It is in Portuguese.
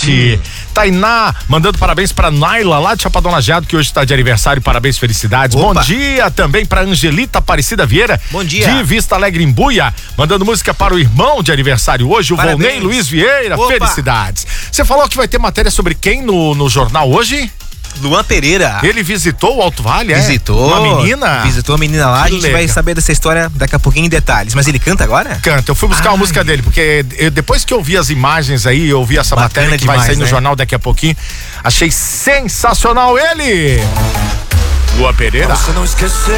Cidade. Tainá, mandando parabéns pra Naila, lá de Chapadão Lajeado, que hoje está de aniversário. Parabéns, felicidades. Opa. Bom dia também pra Angelita Aparecida Vieira. Bom dia. De Vista Alegre em Buia, mandando música para o irmão de aniversário hoje, o Parabéns. Volney Luiz Vieira. Opa. Felicidades. Você falou que vai ter matéria sobre quem no jornal hoje? Luan Pereira. Ele visitou o Alto Vale, Visitou. Uma menina? Visitou a menina lá. A gente vai saber dessa história daqui a pouquinho em detalhes. Mas ele canta agora? Canta. Eu fui buscar a música dele, porque depois que eu vi as imagens aí, eu vi essa matéria que vai sair no jornal daqui a pouquinho. Achei sensacional ele! Luan Pereira. Pra você não esquecer